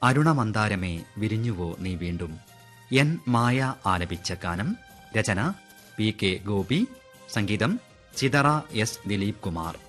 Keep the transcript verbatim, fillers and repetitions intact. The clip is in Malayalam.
അരുണമന്ദാരമേ വിരിഞ്ഞുവോ നീ വീണ്ടും. എൻ മായ ആലപിച്ച ഗാനം. രചന പി കെ ഗോപി. സംഗീതം ചിതറ എസ് ദിലീപ് കുമാർ.